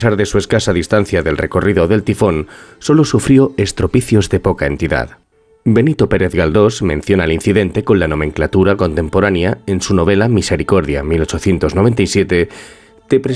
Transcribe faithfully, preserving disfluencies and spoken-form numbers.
A pesar de su escasa distancia del recorrido del tifón, solo sufrió estropicios de poca entidad. Benito Pérez Galdós menciona el incidente con la nomenclatura contemporánea en su novela Misericordia, mil ochocientos noventa y siete,